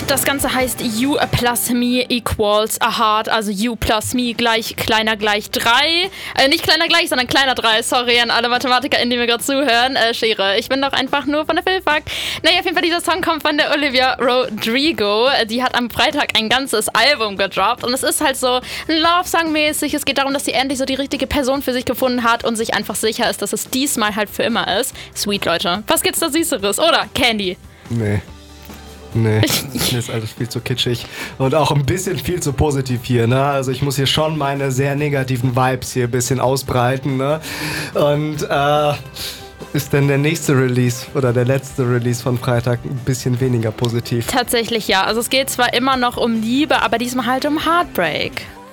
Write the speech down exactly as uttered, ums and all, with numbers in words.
Das Ganze heißt U plus me equals a heart, also U plus me gleich kleiner gleich drei. Äh, nicht kleiner gleich, sondern kleiner drei. Sorry an alle MathematikerInnen, die mir gerade zuhören. Äh, Schere. Ich bin doch einfach nur von der Filmfakt. Naja, auf jeden Fall, dieser Song kommt von der Olivia Rodrigo. Die hat am Freitag ein ganzes Album gedroppt und es ist halt so ein Love-Song-mäßig. Es geht darum, dass sie endlich so die richtige Person für sich gefunden hat und sich einfach sicher ist, dass es diesmal halt für immer ist. Sweet, Leute. Was gibt's da Süßeres? Oder? Candy? Nee. Nee, mir ist alles viel zu kitschig und auch ein bisschen viel zu positiv hier, ne? Also ich muss hier schon meine sehr negativen Vibes hier ein bisschen ausbreiten, ne? Und äh, ist denn der nächste Release oder der letzte Release von Freitag ein bisschen weniger positiv? Tatsächlich ja. Also es geht zwar immer noch um Liebe, aber diesmal halt um Heartbreak.